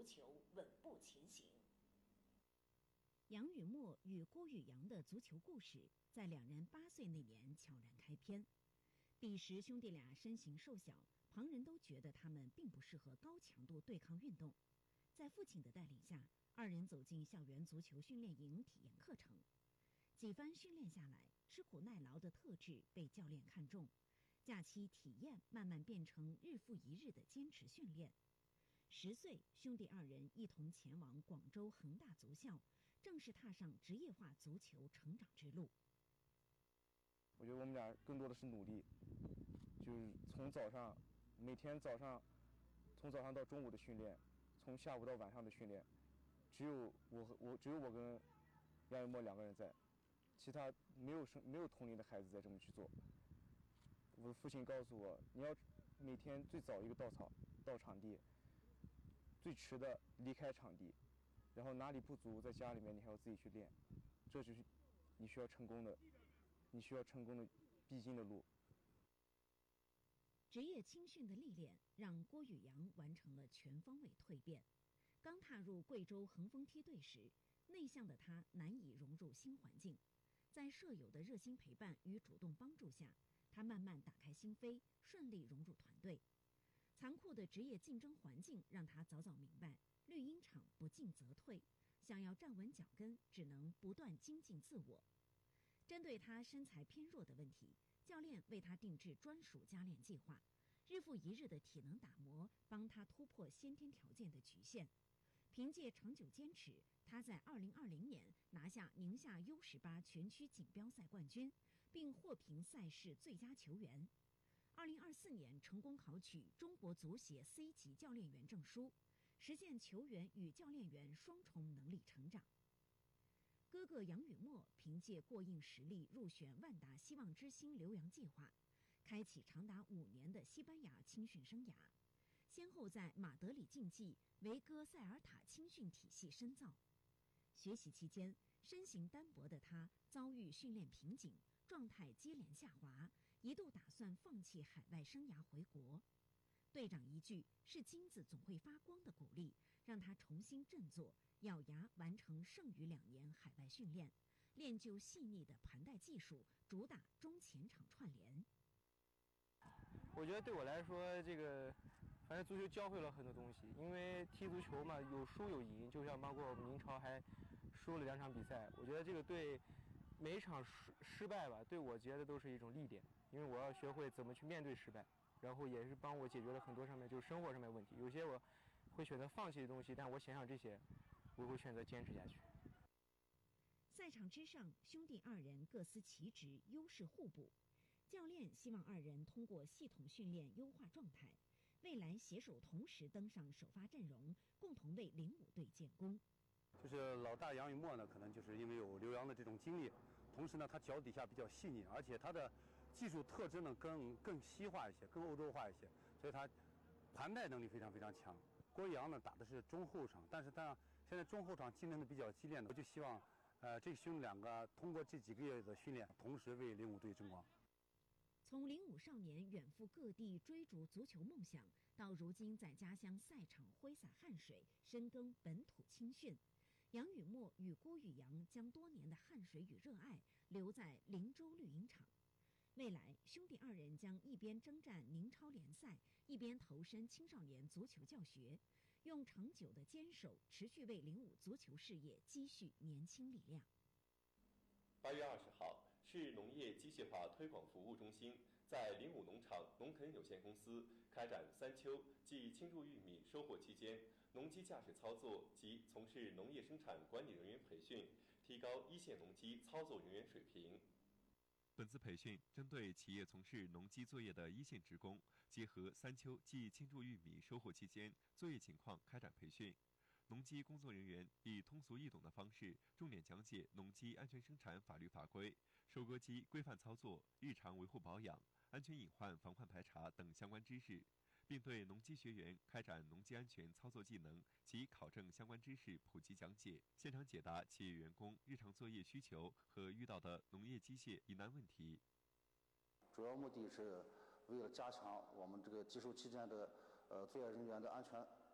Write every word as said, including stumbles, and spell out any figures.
球稳步前行。 杨雨墨与郭宇阳的足球故事，在两人八岁那年悄然开篇。彼时兄弟俩身形瘦小，旁人都觉得他们并不适合高强度对抗运动。在父亲的带领下，二人走进校园足球训练营体验课程。几番训练下来，吃苦耐劳的特质被教练看中，假期体验慢慢变成日复一日的坚持训练。十岁，兄弟二人一同前往广州恒大足校，正式踏上职业化足球成长之路。 我觉得我们俩更多的是努力，就是从早上，每天早上，从早上到中午的训练，从下午到晚上的训练，只有我和我只有我跟杨雨墨两个人在，其他没有生没有同龄的孩子在这么去做。我的父亲告诉我，你要每天最早一个到场到场地，最迟的离开场地，然后哪里不足，在家里面你还要自己去练，这就是你需要成功的。你需要成功的必经的路。 职业青训的历练让郭宇阳完成了全方位蜕变。刚踏入贵州恒丰梯队时，内向的他难以融入新环境，在舍友的热心陪伴与主动帮助下，他慢慢打开心扉，顺利融入团队。残酷的职业竞争环境让他早早明白，绿茵场不进则退，想要站稳脚跟，只能不断精进自我。针对他身材偏弱的问题，教练为他定制专属加练计划，日复一日的体能打磨帮他突破先天条件的局限。凭借长久坚持，他在二零二零年拿下宁夏 U 十八 全区锦标赛冠军，并获评赛事最佳球员。二零二四年成功考取中国足协 C 级教练员证书，实现球员与教练员双重能力成长。哥哥杨雨墨凭借过硬实力入选万达希望之星留洋计划，开启长达五年的西班牙青训生涯，先后在马德里竞技、维戈塞尔塔青训体系深造。学习期间，身形单薄的他遭遇训练瓶颈，状态接连下滑，一度打算放弃海外生涯回国。队长一句“是金子总会发光”的鼓励，让他重新振作，咬牙完成剩余两年海外训练，练就细腻的盘带技术，主打中前场串联。 我觉得对我来说，这个反正足球教会了很多东西，因为踢足球嘛，有输有赢，就像包括我们明朝还输了两场比赛，我觉得这个对每一场失失败吧，对我觉得都是一种历练，因为我要学会怎么去面对失败，然后也是帮我解决了很多上面就是生活上面的问题。有些我会选择放弃的东西，但我想想这些，我会选择坚持下去。 赛场之上，兄弟二人各司其职，优势互补。教练希望二人通过系统训练优化状态，未来携手同时登上首发阵容，共同为零五队建功。 就是老大杨雨墨呢，可能就是因为有留洋的这种经历，同时呢，他脚底下比较细腻，而且他的技术特征呢更更西化一些，更欧洲化一些，所以他盘带能力非常非常强。郭阳呢打的是中后场，但是他现在中后场竞争的比较激烈呢，我就希望，呃，这兄弟两个通过这几个月的训练，同时为零五队争光。 从零五少年远赴各地追逐足球梦想，到如今在家乡赛场挥洒汗水，深耕本土青训，杨雨墨与郭宇阳将多年的汗水与热爱留在灵州绿茵场。未来，兄弟二人将一边征战宁超联赛，一边投身青少年足球教学，用长久的坚守，持续为零五足球事业积蓄年轻力量。 八月二十号，市农业机械化推广服务中心在零五农场农垦有限公司开展三秋即青贮玉米收获期间农机驾驶操作及从事农业生产管理人员培训，提高一线农机操作人员水平。 本次培训针对企业从事农机作业的一线职工，结合三秋即青贮玉米收获期间作业情况开展培训。农机工作人员以通俗易懂的方式，重点讲解农机安全生产法律法规、收割机规范操作、日常维护保养、安全隐患防患排查等相关知识，并对农机学员开展农机安全操作技能及考证相关知识普及讲解，现场解答企业员工日常作业需求和遇到的农业机械疑难问题。 主要目的是为了加强我们这个技术期间的呃作业人员的安全